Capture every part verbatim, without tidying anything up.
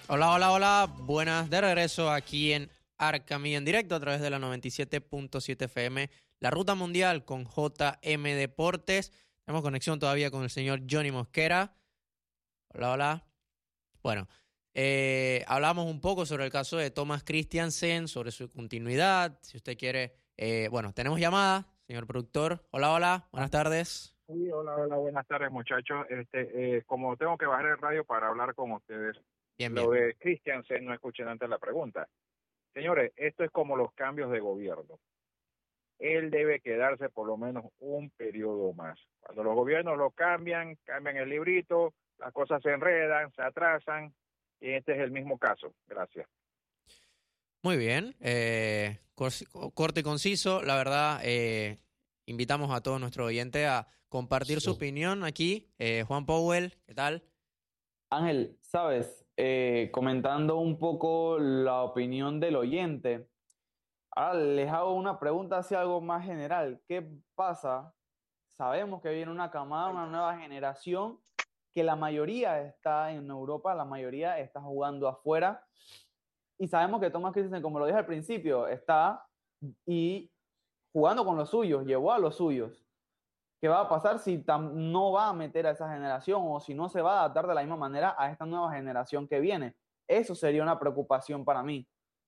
Hola, hola, hola. Buenas de regreso aquí en Arcamí en directo a través de la noventa y siete punto siete F M, la Ruta Mundial con J M Deportes. Tenemos conexión todavía con el señor Johnny Mosquera. Hola, hola. Bueno, eh, hablamos un poco sobre el caso de Thomas Christiansen, sobre su continuidad. Si usted quiere, eh, bueno, tenemos llamada, señor productor. Hola, hola. Buenas tardes. Sí, hola, hola, buenas tardes muchachos. Este, eh, como tengo que bajar el radio para hablar con ustedes, Bien, lo bien. de Christiansen no escuchen antes la pregunta. Señores, esto es como los cambios de gobierno. Él debe quedarse por lo menos un periodo más. Cuando los gobiernos lo cambian, cambian el librito, las cosas se enredan, se atrasan, y este es el mismo caso. Gracias. Muy bien, eh, cor- corto y conciso, la verdad, eh, invitamos a todos nuestros oyentes a compartir su Sí. opinión aquí. Eh, Juan Powell, ¿qué tal? Ángel, sabes, Eh, comentando un poco la opinión del oyente, ahora les hago una pregunta hacia algo más general. ¿Qué pasa? Sabemos que viene una camada, una nueva generación, que la mayoría está en Europa, la mayoría está jugando afuera, y sabemos que Thomas Christensen, como lo dije al principio, está y jugando con los suyos, llevó a los suyos. ¿Qué va a pasar si no va a meter a esa generación o si no se va a adaptar de la misma manera a esta nueva generación que viene? Eso sería una preocupación para mí.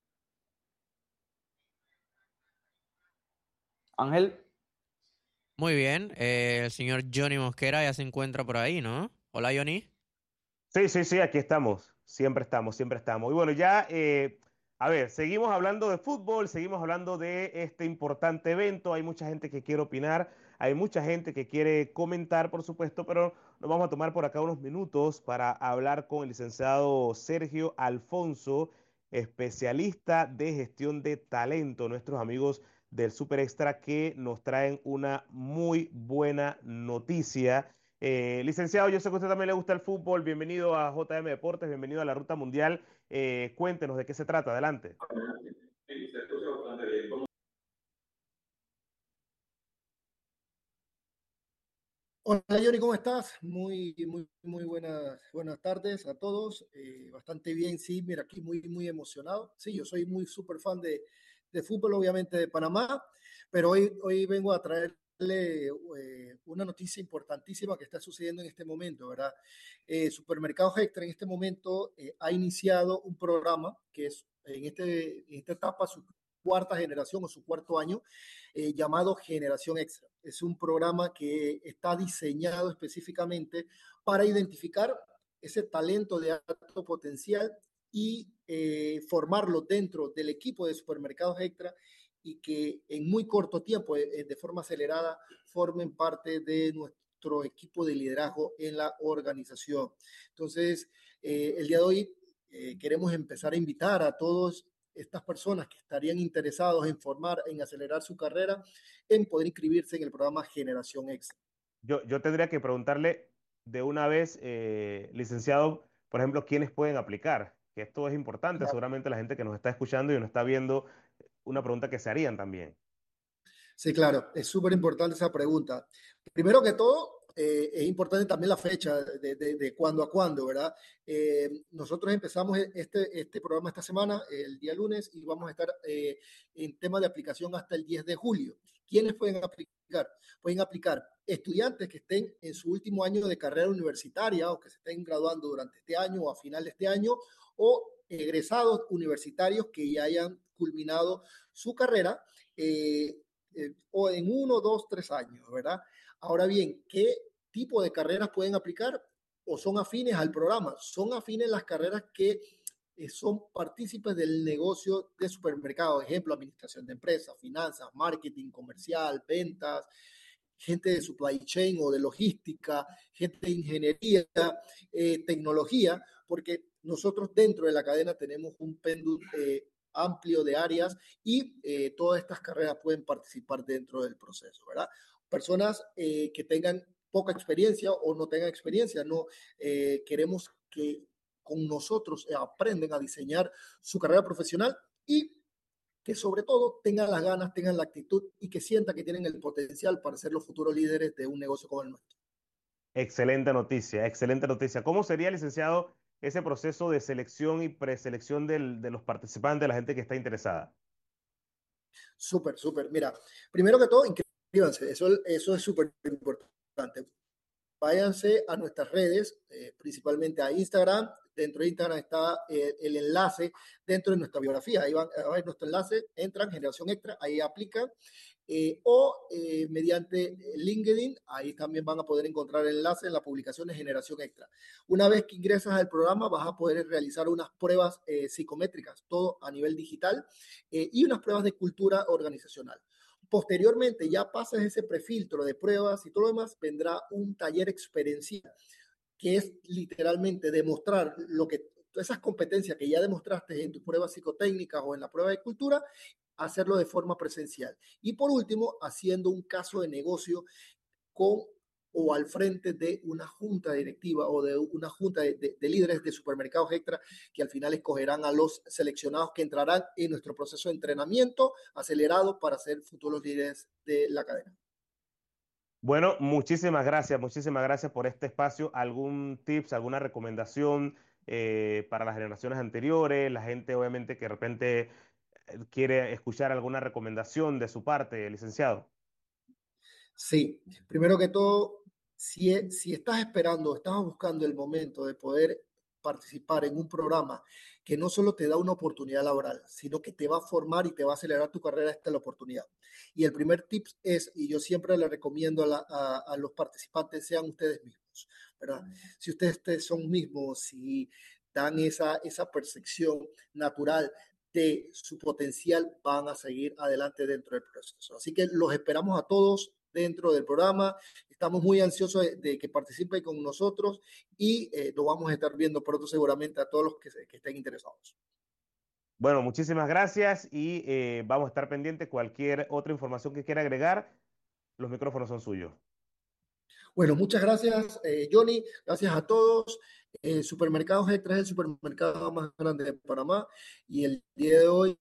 Ángel, Muy bien, eh, el señor Johnny Mosquera ya se encuentra por ahí, ¿no? Hola, Johnny. Sí, sí, sí, aquí estamos. Siempre estamos, siempre estamos. Y bueno, ya, eh, a ver, seguimos hablando de fútbol, seguimos hablando de este importante evento. Hay mucha gente que quiere opinar, hay mucha gente que quiere comentar, por supuesto, pero nos vamos a tomar por acá unos minutos para hablar con el licenciado Sergio Alfonso, especialista de gestión de talento, nuestros amigos del Super Extra que nos traen una muy buena noticia. Eh, licenciado, yo sé que a usted también le gusta el fútbol. Bienvenido a J M Deportes, bienvenido a la Ruta Mundial. Eh, cuéntenos de qué se trata. Adelante. Hola Johnny, ¿cómo estás? Muy, muy, muy buenas, buenas tardes a todos. Eh, bastante bien, sí, mira, aquí muy, muy emocionado. Sí, yo soy muy súper fan de, de fútbol, obviamente de Panamá, pero hoy, hoy vengo a traerle eh, una noticia importantísima que está sucediendo en este momento, ¿verdad? Eh, Supermercados Extra en este momento eh, ha iniciado un programa que es en, este, en esta etapa su cuarta generación o su cuarto año, eh, llamado Generación Extra. Es un programa que está diseñado específicamente para identificar ese talento de alto potencial y eh, formarlo dentro del equipo de Supermercados Extra y que en muy corto tiempo, eh, de forma acelerada, formen parte de nuestro equipo de liderazgo en la organización. Entonces, eh, el día de hoy eh, queremos empezar a invitar a todos estas personas que estarían interesados en formar, en acelerar su carrera, en poder inscribirse en el programa Generación Extra. Yo, yo tendría que preguntarle de una vez, eh, licenciado, por ejemplo, quiénes pueden aplicar, que esto es importante, Claro. seguramente la gente que nos está escuchando y nos está viendo, una pregunta que se harían también. Sí, claro, es súper importante esa pregunta. Primero que todo, eh, es importante también la fecha de, de, de cuándo a cuándo, ¿verdad? Eh, nosotros empezamos este, este programa esta semana, el día lunes, y vamos a estar eh, en tema de aplicación hasta el diez de julio. ¿Quiénes pueden aplicar? Pueden aplicar estudiantes que estén en su último año de carrera universitaria o que se estén graduando durante este año o a final de este año, o egresados universitarios que ya hayan culminado su carrera. Eh, eh, o en uno, dos, tres años, ¿verdad? Ahora bien, ¿qué tipo de carreras pueden aplicar o son afines al programa? Son afines las carreras que eh, son partícipes del negocio de supermercado, ejemplo, administración de empresas, finanzas, marketing, comercial, ventas, gente de supply chain o de logística, gente de ingeniería, eh, tecnología, porque nosotros dentro de la cadena tenemos un péndulo eh, amplio de áreas y eh, todas estas carreras pueden participar dentro del proceso, ¿verdad? Personas eh, que tengan poca experiencia o no tengan experiencia, no eh, queremos que con nosotros aprenden a diseñar su carrera profesional y que sobre todo tengan las ganas, tengan la actitud y que sientan que tienen el potencial para ser los futuros líderes de un negocio como el nuestro. Excelente noticia, excelente noticia. ¿Cómo sería, licenciado, ese proceso de selección y preselección del- de los participantes, de la gente que está interesada? Súper, súper. Mira, primero que todo, inscríbanse. Eso, eso es súper importante. Váyanse a nuestras redes, eh, principalmente a Instagram. Dentro de Instagram está eh, el enlace dentro de nuestra biografía. Ahí van a ver nuestro enlace, entran, Generación Extra, ahí aplican. Eh, o eh, mediante LinkedIn, ahí también van a poder encontrar el enlace en la publicación de Generación Extra. Una vez que ingresas al programa, vas a poder realizar unas pruebas eh, psicométricas, todo a nivel digital, eh, y unas pruebas de cultura organizacional. Posteriormente, ya pasas ese prefiltro de pruebas y todo lo demás, vendrá un taller experiencial, que es literalmente demostrar lo que todas esas competencias que ya demostraste en tus pruebas psicotécnicas o en la prueba de cultura, hacerlo de forma presencial. Y por último, haciendo un caso de negocio con o al frente de una junta directiva o de una junta de, de, de líderes de supermercados extra que al final escogerán a los seleccionados que entrarán en nuestro proceso de entrenamiento acelerado para ser futuros líderes de la cadena. Bueno, muchísimas gracias, muchísimas gracias por este espacio. ¿Algún tips, alguna recomendación eh, para las generaciones anteriores? La gente obviamente que de repente eh, quiere escuchar alguna recomendación de su parte, licenciado. Sí, primero que todo, si, si estás esperando, estás buscando el momento de poder participar en un programa que no solo te da una oportunidad laboral, sino que te va a formar y te va a acelerar tu carrera, esta es la oportunidad. Y el primer tip es, y yo siempre le recomiendo a, la, a, a los participantes, sean ustedes mismos, ¿verdad? Si ustedes, ustedes son mismos, si dan esa, esa percepción natural de su potencial, van a seguir adelante dentro del proceso. Así que los esperamos a todos dentro del programa. Estamos muy ansiosos de, de que participen con nosotros y eh, lo vamos a estar viendo pronto seguramente a todos los que, se, que estén interesados. Bueno, muchísimas gracias y eh, vamos a estar pendientes. Cualquier otra información que quiera agregar, los micrófonos son suyos. Bueno, muchas gracias, eh, Johnny. Gracias a todos. Eh, Supermercados Extra es el supermercado más grande de Panamá y el día de hoy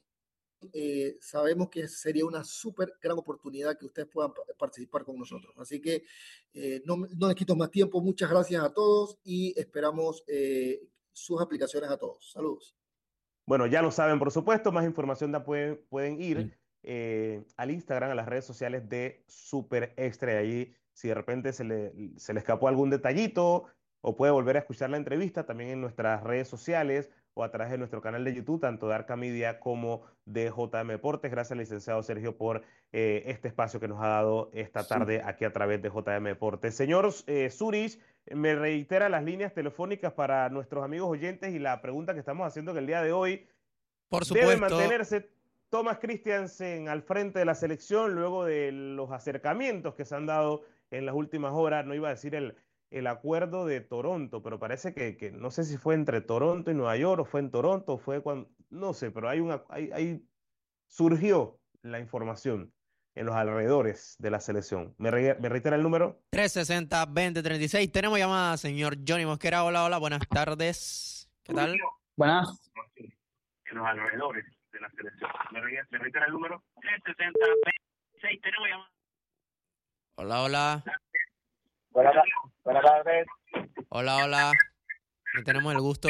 eh, sabemos que sería una súper gran oportunidad que ustedes puedan participar con nosotros. Así que eh, no, no les quito más tiempo. Muchas gracias a todos y esperamos eh, sus aplicaciones a todos. Saludos. Bueno, ya lo saben, por supuesto, más información da, pueden, pueden ir eh, al Instagram, a las redes sociales de Super Extra. Y allí, si de repente se le, se le escapó algún detallito o puede volver a escuchar la entrevista, también en nuestras redes sociales o a través de nuestro canal de YouTube, tanto de Arca Media como de J M Deportes. Gracias al licenciado Sergio por eh, este espacio que nos ha dado esta Sí. tarde aquí a través de J M Deportes. Señor eh, Zurich, me reitera las líneas telefónicas para nuestros amigos oyentes y la pregunta que estamos haciendo que el día de hoy Por debe supuesto, mantenerse Thomas Christiansen al frente de la selección luego de los acercamientos que se han dado en las últimas horas. No iba a decir el, el acuerdo de Toronto, pero parece que, que no sé si fue entre Toronto y Nueva York o fue en Toronto, o fue cuando, no sé, pero hay una, hay, hay- surgió la información en los alrededores de la selección. ¿Me, re- me reitera el número? trescientos sesenta, veinte treinta y seis. Tenemos llamada, señor Johnny Mosquera. Hola, hola, buenas tardes. ¿Qué tal? Buenas. En los alrededores de la selección. ¿Me re- me reitera el número? trescientos sesenta, veintiséis, tenemos llamada. Hola, hola. Buenas, buenas tardes. Hola, hola. Y tenemos el gusto.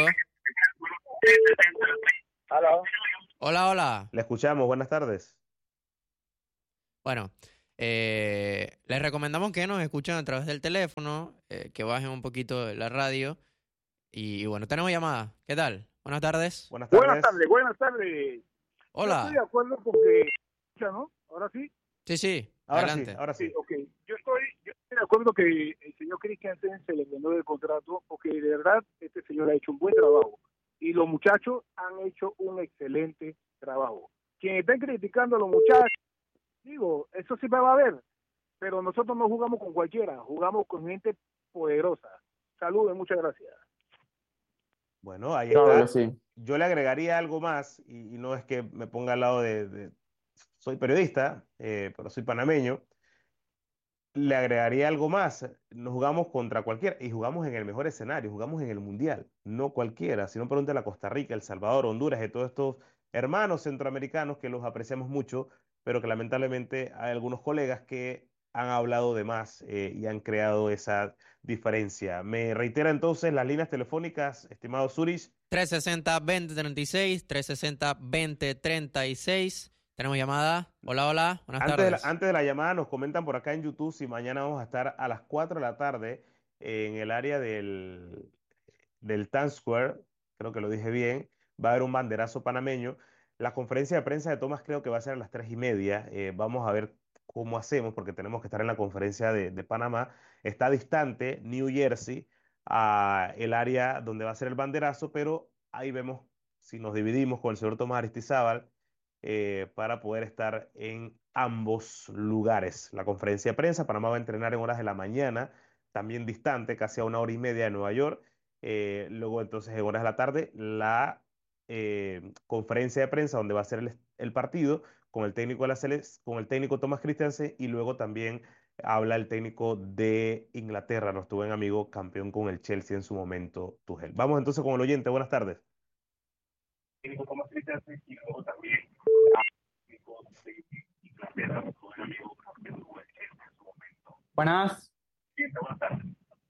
Aló. Hola, hola. Le escuchamos, buenas tardes. Bueno, eh, les recomendamos que nos escuchen a través del teléfono, eh, que bajen un poquito la radio. Y, y bueno, tenemos llamada. ¿Qué tal? Buenas tardes. Buenas Buenas tardes. tardes, buenas tardes. Yo estoy de Hola. acuerdo con que, ¿no? Ahora sí. Sí, sí. Ahora sí, Adelante. ahora Sí, sí. ok. Yo estoy, yo estoy de acuerdo que el señor Christiansen se le ganó el contrato porque de verdad este señor ha hecho un buen trabajo y los muchachos han hecho un excelente trabajo. Quien estén criticando a los muchachos, digo, eso sí va a haber, pero nosotros no jugamos con cualquiera, jugamos con gente poderosa. Saludos, muchas gracias. Bueno, ahí Claro que está. sí. Yo le agregaría algo más, y, y no es que me ponga al lado de, de- soy periodista, eh, pero soy panameño. Le agregaría algo más. Nos jugamos contra cualquiera y jugamos en el mejor escenario, jugamos en el Mundial, no cualquiera. Si no, pregúntale a Costa Rica, El Salvador, Honduras y todos estos hermanos centroamericanos que los apreciamos mucho, pero que lamentablemente hay algunos colegas que han hablado de más eh, y han creado esa diferencia. Me reitera entonces las líneas telefónicas, estimado Zurich. trescientos sesenta, veinte treinta y seis, trescientos sesenta, veinte treinta y seis. Tenemos llamada. Hola, hola. Buenas Antes de la, tardes. antes de la llamada nos comentan por acá en YouTube si mañana vamos a estar a las cuatro de la tarde en el área del, del Times Square, creo que lo dije bien, va a haber un banderazo panameño. La conferencia de prensa de Tomás creo que va a ser a las tres y media. Eh, vamos a ver cómo hacemos porque tenemos que estar en la conferencia de, de Panamá. Está distante New Jersey a el área donde va a ser el banderazo, pero ahí vemos si nos dividimos con el señor Tomás Aristizábal eh, para poder estar en ambos lugares. La conferencia de prensa, Panamá va a entrenar en horas de la mañana, también distante, casi a una hora y media de Nueva York. Eh, luego entonces en horas de la tarde la eh, conferencia de prensa donde va a ser el, el partido con el técnico de la Seles, con el técnico Thomas Christiansen y luego también habla el técnico de Inglaterra, nuestro buen amigo campeón con el Chelsea en su momento, Tuchel. Vamos entonces con el oyente, buenas tardes. Técnico Thomas Christiansen y luego también técnico de Inglaterra, nuestro buen amigo campeón con el Chelsea en su momento. Buenas. Buenas tardes.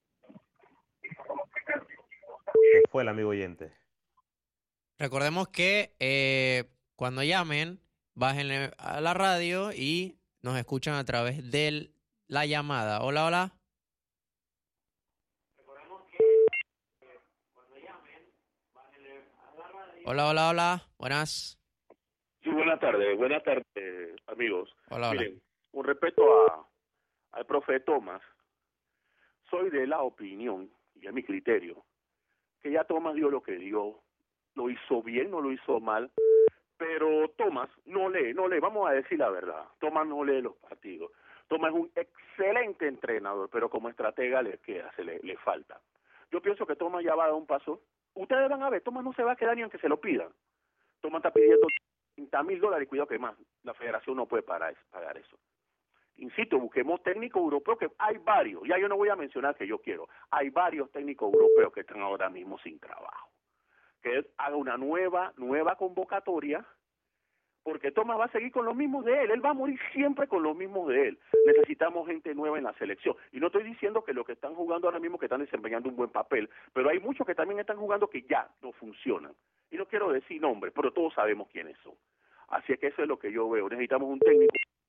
Se fue el amigo oyente. Recordemos que eh, cuando llamen, bajen a la radio y nos escuchan a través de la llamada. Hola, hola. Hola, hola, hola. Buenas. Sí, buenas tardes, buenas tardes, amigos. Hola, hola. Miren, con respecto a, al profe Tomás, soy de la opinión, y es mi criterio, que ya Tomás dio lo que dio, lo hizo bien, no lo hizo mal, pero Tomás no lee, no lee, vamos a decir la verdad, Tomás no lee los partidos. Tomás es un excelente entrenador, pero como estratega le queda, se le, le falta. Yo pienso que Tomás ya va a dar un paso. Ustedes van a ver, Tomás no se va a quedar ni aunque se lo pidan. Tomás está pidiendo treinta mil dólares, cuidado que más, la federación no puede pagar, pagar eso. Insisto, busquemos técnicos europeos, que hay varios, ya yo no voy a mencionar que yo quiero, hay varios técnicos europeos que están ahora mismo sin trabajo. Que él haga una nueva, nueva convocatoria, porque Tomás va a seguir con los mismos de él, él va a morir siempre con los mismos de él. Necesitamos gente nueva en la selección. Y no estoy diciendo que los que están jugando ahora mismo que están desempeñando un buen papel, pero hay muchos que también están jugando que ya no funcionan. Y no quiero decir nombres, pero todos sabemos quiénes son. Así es que eso es lo que yo veo. Necesitamos un técnico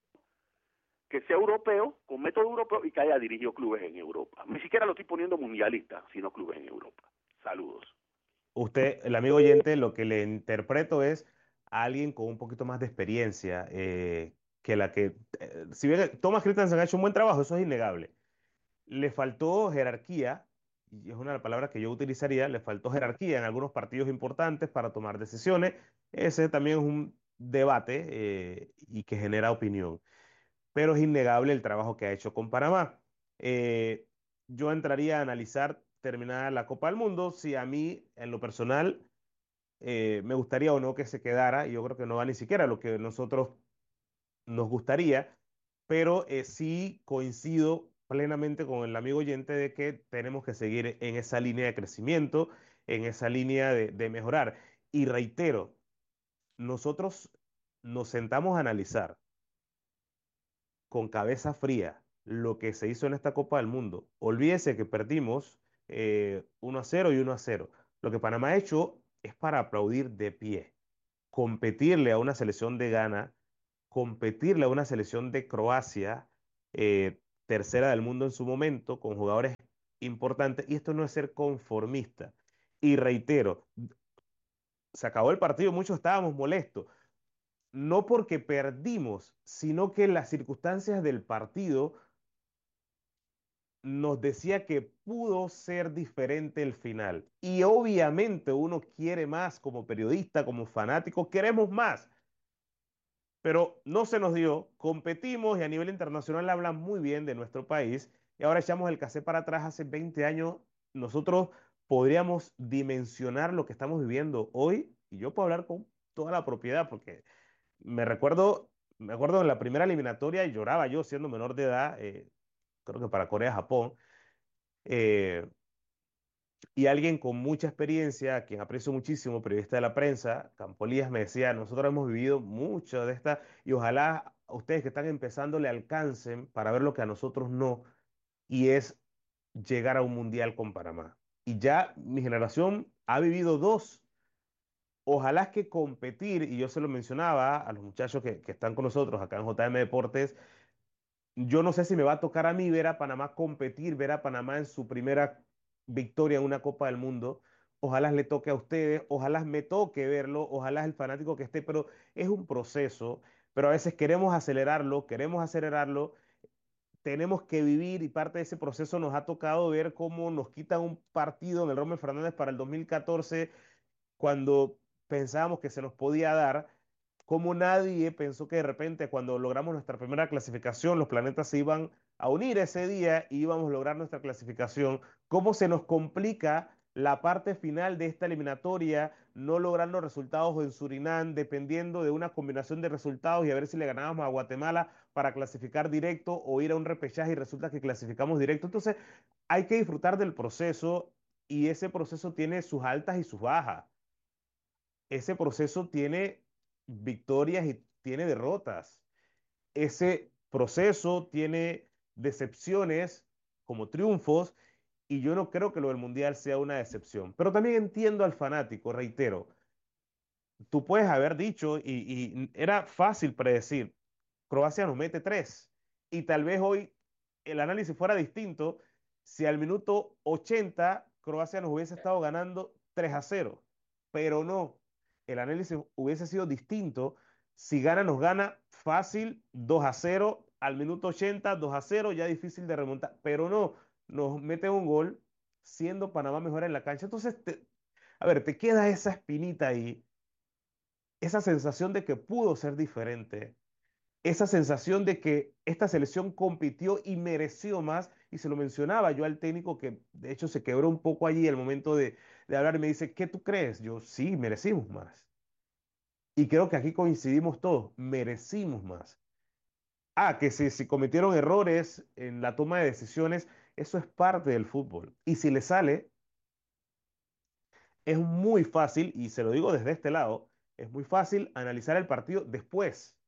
que sea europeo, con método europeo y que haya dirigido clubes en Europa. Ni siquiera lo estoy poniendo mundialista, sino clubes en Europa. Saludos. Usted, el amigo oyente, lo que le interpreto es a alguien con un poquito más de experiencia eh, que la que, eh, si bien Thomas Christensen ha hecho un buen trabajo, eso es innegable. Le faltó jerarquía, y es una palabra que yo utilizaría, le faltó jerarquía en algunos partidos importantes para tomar decisiones. Ese también es un debate eh, y que genera opinión, pero es innegable el trabajo que ha hecho con Panamá. Eh, yo entraría a analizar terminada la Copa del Mundo, si a mí, en lo personal, eh, me gustaría o no que se quedara, y yo creo que no va ni siquiera a lo que nosotros nos gustaría, pero eh, sí coincido plenamente con el amigo oyente de que tenemos que seguir en esa línea de crecimiento, en esa línea de, de mejorar. Y reitero, nosotros nos sentamos a analizar con cabeza fría lo que se hizo en esta Copa del Mundo. Olvídese que perdimos eh, uno a cero y uno a cero. Lo que Panamá ha hecho es para aplaudir de pie, competirle a una selección de Ghana, competirle a una selección de Croacia, eh, tercera del mundo en su momento, con jugadores importantes, y esto no es ser conformista. Y reitero, se acabó el partido, muchos estábamos molestos, no porque perdimos, sino que las circunstancias del partido nos decía que pudo ser diferente el final. Y obviamente uno quiere más como periodista, como fanático, queremos más. Pero no se nos dio, competimos y a nivel internacional hablan muy bien de nuestro país y ahora echamos el cassette para atrás. Hace veinte años nosotros podríamos dimensionar lo que estamos viviendo hoy y yo puedo hablar con toda la propiedad porque me recuerdo, me acuerdo en la primera eliminatoria y lloraba yo siendo menor de edad, eh, creo que para Corea-Japón, eh, y alguien con mucha experiencia, a quien aprecio muchísimo, periodista de la prensa, Campolías, me decía, nosotros hemos vivido mucho de esta y ojalá a ustedes que están empezando le alcancen para ver lo que a nosotros no, y es llegar a un mundial con Panamá. Y ya mi generación ha vivido dos. Ojalá es que competir, y yo se lo mencionaba a los muchachos que, que están con nosotros acá en J M Deportes, yo no sé si me va a tocar a mí ver a Panamá competir, ver a Panamá en su primera victoria en una Copa del Mundo. Ojalá le toque a ustedes, ojalá me toque verlo, ojalá el fanático que esté, pero es un proceso, pero a veces queremos acelerarlo, queremos acelerarlo, tenemos que vivir y parte de ese proceso nos ha tocado ver cómo nos quitan un partido en el Rommel Fernández para el dos mil catorce cuando pensábamos que se nos podía dar, como nadie pensó que de repente cuando logramos nuestra primera clasificación, los planetas se iban a unir ese día y íbamos a lograr nuestra clasificación, cómo se nos complica la parte final de esta eliminatoria, no logrando resultados en Surinam, dependiendo de una combinación de resultados y a ver si le ganábamos a Guatemala para clasificar directo o ir a un repechaje y resulta que clasificamos directo. Entonces, hay que disfrutar del proceso y ese proceso tiene sus altas y sus bajas. Ese proceso tiene victorias y tiene derrotas. Ese proceso tiene decepciones como triunfos y yo no creo que lo del Mundial sea una decepción. Pero también entiendo al fanático, reitero, tú puedes haber dicho, y, y era fácil predecir, Croacia nos mete tres. Y tal vez hoy el análisis fuera distinto si al minuto ochenta Croacia nos hubiese estado ganando tres a cero. Pero no, el análisis hubiese sido distinto si gana, nos gana fácil dos a cero, al minuto ochenta dos a cero, ya difícil de remontar. Pero no, nos mete un gol siendo Panamá mejor en la cancha. Entonces, te- a ver, te queda esa espinita ahí, esa sensación de que pudo ser diferente, esa sensación de que esta selección compitió y mereció más, y se lo mencionaba yo al técnico que de hecho se quebró un poco allí al momento de, de hablar y me dice, ¿qué tú crees? Yo sí, merecimos más. Y creo que aquí coincidimos todos, merecimos más. Ah, que si, si cometieron errores en la toma de decisiones, eso es parte del fútbol. Y si le sale, es muy fácil, y se lo digo desde este lado, es muy fácil analizar el partido después.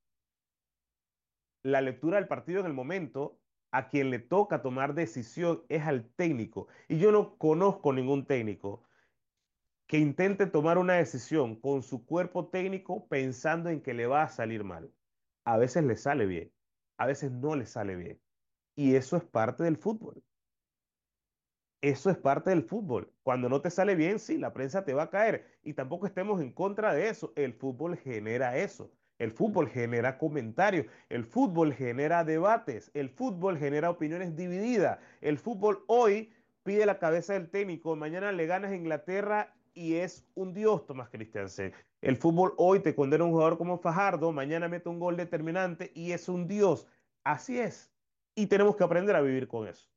La lectura del partido en el momento, a quien le toca tomar decisión es al técnico. Y yo no conozco ningún técnico que intente tomar una decisión con su cuerpo técnico pensando en que le va a salir mal. A veces le sale bien, a veces no le sale bien. Y eso es parte del fútbol. Eso es parte del fútbol. Cuando no te sale bien, sí, la prensa te va a caer. Y tampoco estemos en contra de eso. El fútbol genera eso. El fútbol genera comentarios. El fútbol genera debates. El fútbol genera opiniones divididas. El fútbol hoy pide la cabeza del técnico. Mañana le ganas a Inglaterra y es un dios, Tomás Christiansen. El fútbol hoy te condena a un jugador como Fajardo. Mañana mete un gol determinante y es un dios. Así es. Y tenemos que aprender a vivir con eso.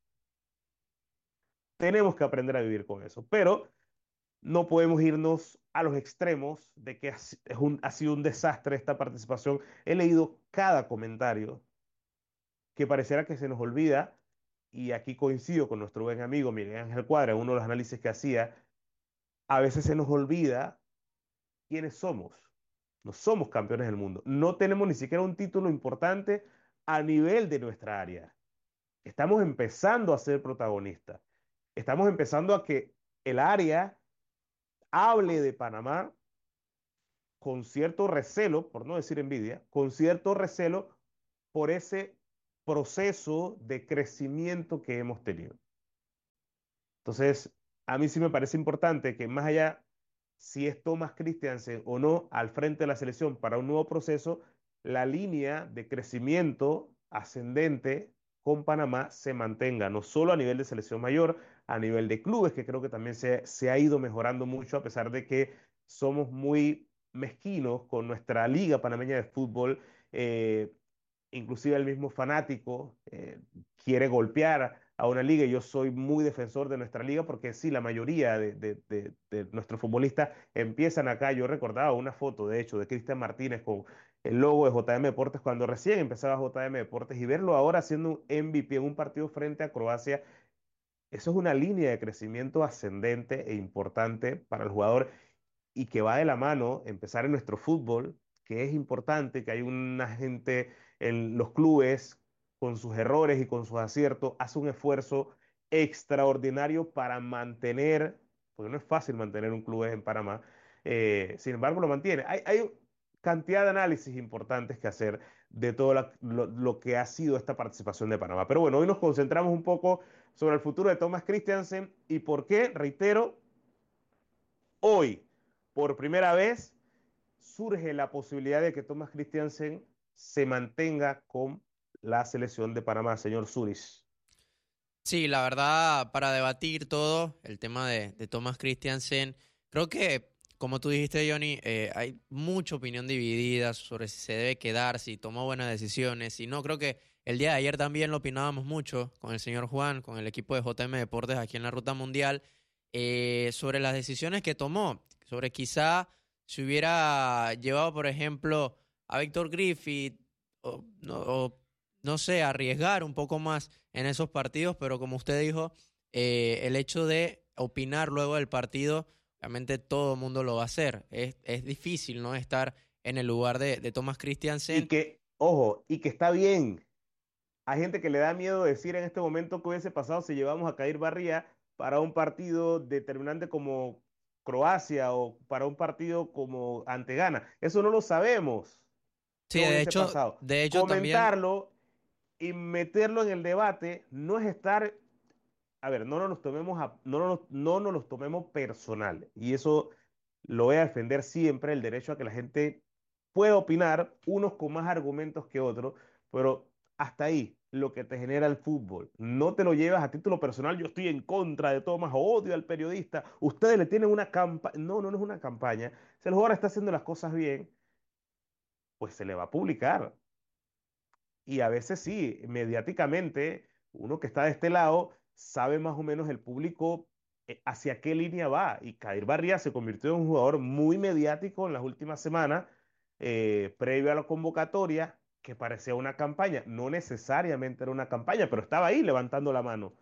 Tenemos que aprender a vivir con eso, pero no podemos irnos a los extremos de que ha, si- es un- ha sido un desastre esta participación. He leído cada comentario que pareciera que se nos olvida, y aquí coincido con nuestro buen amigo Miguel Ángel Cuadra, uno de los análisis que hacía, a veces se nos olvida quiénes somos. No somos campeones del mundo, no tenemos ni siquiera un título importante a nivel de nuestra área. Estamos empezando a ser protagonistas. Estamos empezando a que el área hable de Panamá con cierto recelo, por no decir envidia, con cierto recelo por ese proceso de crecimiento que hemos tenido. Entonces, a mí sí me parece importante que más allá si es Thomas Christiansen o no al frente de la selección para un nuevo proceso, la línea de crecimiento ascendente con Panamá se mantenga, no solo a nivel de selección mayor, a nivel de clubes, que creo que también se, se ha ido mejorando mucho, a pesar de que somos muy mezquinos con nuestra liga panameña de fútbol. eh, Inclusive el mismo fanático eh, quiere golpear a una liga, y yo soy muy defensor de nuestra liga porque sí, la mayoría de, de- de- de nuestros futbolistas empiezan acá. Yo recordaba una foto, de hecho, de Cristian Martínez con el logo de J M Deportes cuando recién empezaba J M Deportes, y verlo ahora haciendo un M V P en un partido frente a Croacia, eso es una línea de crecimiento ascendente e importante para el jugador y que va de la mano empezar en nuestro fútbol, que es importante, que hay una gente en los clubes con sus errores y con sus aciertos, hace un esfuerzo extraordinario para mantener, porque no es fácil mantener un club en Panamá, eh, sin embargo lo mantiene. Hay, hay cantidad de análisis importantes que hacer de todo la- lo, lo que ha sido esta participación de Panamá. Pero bueno, hoy nos concentramos un poco sobre el futuro de Thomas Christiansen y por qué, reitero, hoy, por primera vez, surge la posibilidad de que Thomas Christiansen se mantenga con la selección de Panamá, señor Zurich. Sí, la verdad, para debatir todo el tema de, de Thomas Christiansen, creo que, como tú dijiste, Johnny, eh, hay mucha opinión dividida sobre si se debe quedar, si tomó buenas decisiones, si no. Creo que el día de ayer también lo opinábamos mucho con el señor Juan, con el equipo de J M Deportes aquí en la Ruta Mundial, eh, sobre las decisiones que tomó, sobre quizá si hubiera llevado, por ejemplo, a Víctor Griffith, o, no, o, no sé, arriesgar un poco más en esos partidos, pero como usted dijo, eh, el hecho de opinar luego del partido, obviamente todo el mundo lo va a hacer. Es, es difícil, ¿no?, estar en el lugar de, de Thomas Christiansen. Y que, ojo, y que está bien. Hay gente que le da miedo decir en este momento que hubiese pasado si llevamos a Kair Barría para un partido determinante como Croacia o para un partido como ante Ghana. Eso no lo sabemos Sí, qué de hubiese hecho, pasado. de hecho también, Comentarlo y meterlo en el debate no es estar, a ver, no nos los tomemos a- no nos, no nos los tomemos personal. Y eso lo voy a defender siempre, el derecho a que la gente pueda opinar, unos con más argumentos que otros, pero hasta ahí lo que te genera el fútbol. No te lo llevas a título personal, yo estoy en contra de Thomas, odio al periodista, ustedes le tienen una campaña, no, no, no es una campaña, si el jugador está haciendo las cosas bien, pues se le va a publicar. Y a veces sí, mediáticamente, uno que está de este lado sabe más o menos el público eh, hacia qué línea va. Y Kair Barría se convirtió en un jugador muy mediático en las últimas semanas, eh, previo a la convocatoria, que parecía una campaña. No necesariamente era una campaña, pero estaba ahí levantando la mano.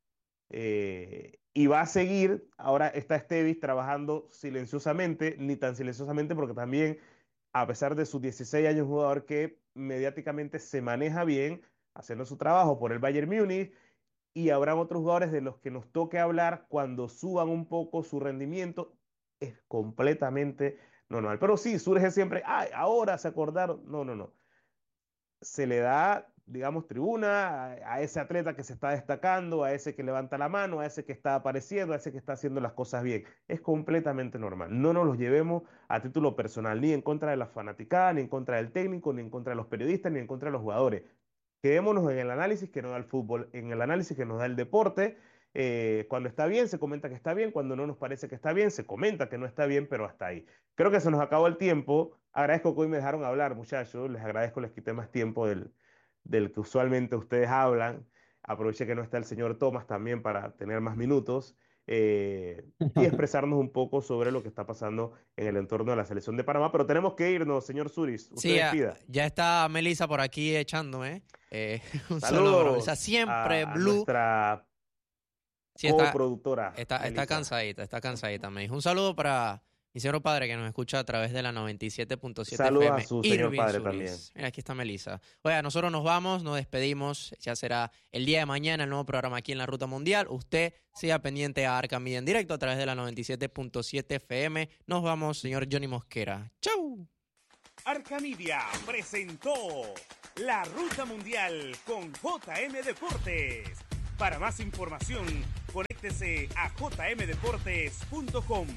Eh, y va a seguir, ahora está Estevis trabajando silenciosamente, ni tan silenciosamente porque también a pesar de sus dieciséis años, un jugador que mediáticamente se maneja bien, haciendo su trabajo por el Bayern Múnich, y habrá otros jugadores de los que nos toque hablar cuando suban un poco su rendimiento, es completamente normal. Pero sí, surge siempre, ay, ahora se acordaron, no, no, no, se le da, digamos, tribuna a, a ese atleta que se está destacando, a ese que levanta la mano, a ese que está apareciendo, a ese que está haciendo las cosas bien. Es completamente normal. No nos los llevemos a título personal, ni en contra de la fanaticada, ni en contra del técnico, ni en contra de los periodistas, ni en contra de los jugadores. Quedémonos en el análisis que nos da el fútbol, en el análisis que nos da el deporte. Eh, cuando está bien, se comenta que está bien. Cuando no nos parece que está bien, se comenta que no está bien, pero hasta ahí. Creo que se nos acabó el tiempo. Agradezco que hoy me dejaron hablar, muchachos. Les agradezco, les quité más tiempo del, del que usualmente ustedes hablan. Aproveché que no está el señor Tomás también para tener más minutos eh, y expresarnos un poco sobre lo que está pasando en el entorno de la selección de Panamá. Pero tenemos que irnos, señor Suris. Usted sí, ya, despida. ya está Melissa por aquí echándome. Eh, un saludo para Melissa. Saludos Siempre a, a Blue. nuestra Sí, está, coproductora, está, está Melissa. cansadita, está cansadita, me dijo. Un saludo para mi señor padre que nos escucha a través de la noventa y siete punto siete Saludos F M. a su señor Irving padre Suris. también. Mira, aquí está Melissa. Oiga, nosotros nos vamos, nos despedimos. Ya será el día de mañana el nuevo programa aquí en la Ruta Mundial. Usted siga pendiente a Arca Media en directo a través de la noventa y siete punto siete F M. Nos vamos, señor Johnny Mosquera. ¡Chau! Arca Media presentó La Ruta Mundial con J M Deportes. Para más información, conéctese a j m deportes punto com.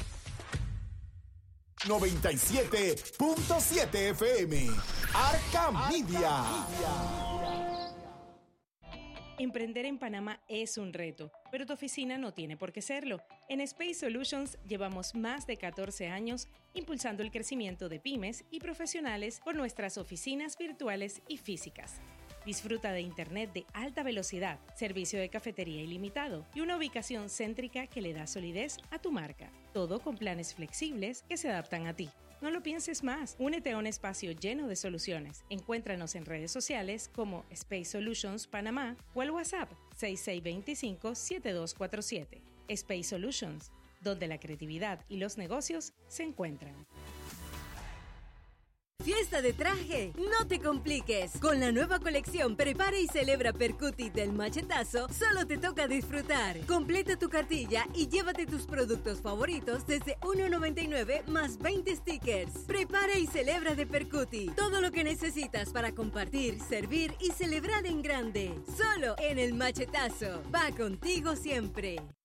noventa y siete punto siete F M. Arca Media. Emprender en Panamá es un reto, pero tu oficina no tiene por qué serlo. En Space Solutions llevamos más de catorce años impulsando el crecimiento de pymes y profesionales por nuestras oficinas virtuales y físicas. Disfruta de internet de alta velocidad, servicio de cafetería ilimitado y una ubicación céntrica que le da solidez a tu marca. Todo con planes flexibles que se adaptan a ti. No lo pienses más. Únete a un espacio lleno de soluciones. Encuéntranos en redes sociales como Space Solutions Panamá o al WhatsApp seis seis dos cinco, siete dos cuatro siete. Space Solutions, donde la creatividad y los negocios se encuentran. fiesta de traje? No te compliques. Con la nueva colección Prepara y Celebra Percuti del Machetazo, solo te toca disfrutar. Completa tu cartilla y llévate tus productos favoritos desde uno noventa y nueve más veinte stickers. Prepara y Celebra de Percuti. Todo lo que necesitas para compartir, servir y celebrar en grande. Solo en el Machetazo. Va contigo siempre.